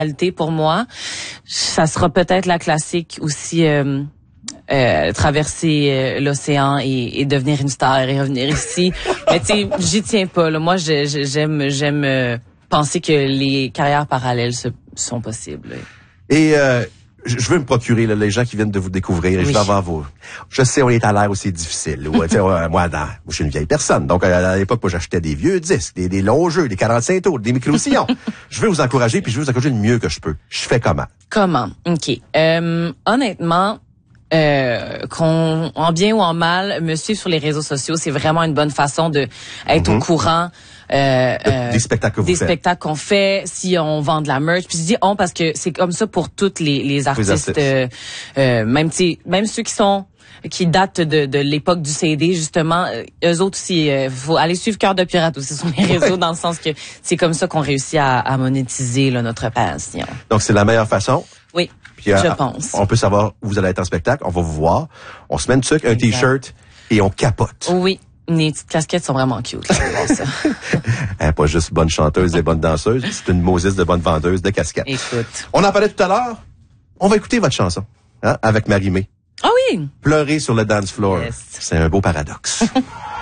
pour moi. Ça sera peut-être la classique aussi, traverser l'océan et devenir une star et revenir ici. Mais tu sais, j'y tiens pas. Là. Moi, j'aime penser que les carrières parallèles sont possibles. Et je veux me procurer là, les gens qui viennent de vous découvrir. Et je vais avoir vos. Je sais, on est à l'ère où c'est difficile. Moi, je suis une vieille personne. Donc, à l'époque, moi, j'achetais des vieux disques, des longs jeux, des 45 tours, des micro-sillons. Je veux vous encourager, puis je veux vous encourager le mieux que je peux. Je fais comment? OK. Honnêtement, en bien ou en mal, me suivre sur les réseaux sociaux, c'est vraiment une bonne façon de être au courant. Des spectacles que vous faites. Des spectacles qu'on fait, si on vend de la merch. Puis je dis on parce que c'est comme ça pour toutes les artistes. Même ceux qui datent de l'époque du CD, justement, eux autres aussi, faut aller suivre Cœur de Pirate aussi sur les réseaux, dans le sens que c'est comme ça qu'on réussit à monétiser là, notre passion. Donc c'est la meilleure façon. Oui, je pense. On peut savoir où vous allez être en spectacle, on va vous voir, on se met une tuque, un t-shirt et on capote. Oui. Les petites casquettes sont vraiment cute. Là, voir ça. Pas juste bonne chanteuse et bonne danseuse, c'est une Moses de bonne vendeuse de casquettes. Écoute. On en parlait tout à l'heure. On va écouter votre chanson, avec Marie-Mé. Ah oui! Pleurer sur le dance floor. Yes. C'est un beau paradoxe.